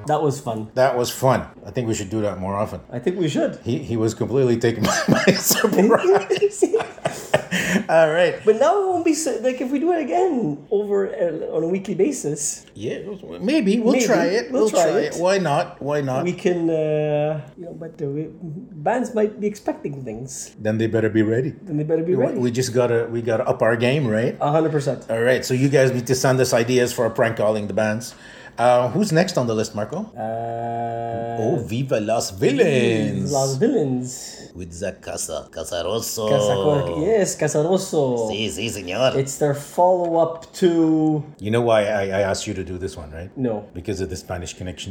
That was fun. That was fun. I think we should do that more often. I think we should. He was completely taken by surprise. All right. But now it won't be like if we do it again over on a weekly basis. Yeah, maybe we'll try it. We'll try it. Why not? Why not? We can, but bands might be expecting things. Then they better be ready. We just gotta up our game, right? 100%. All right. So you guys need to send us ideas for prank calling the bands. Who's next on the list, Marco? Viva Las Villains! Las Villains. With the Casarosso. Yes, Casarosso. Sí, señor. It's their follow-up to... You know why I asked you to do this one, right? No. Because of the Spanish connection.